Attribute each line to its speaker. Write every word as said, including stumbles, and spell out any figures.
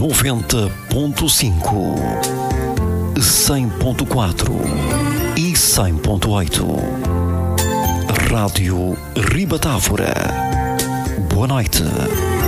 Speaker 1: noventa ponto cinco, cem ponto quatro e cem ponto oito. Rádio Ribatávora. Boa noite.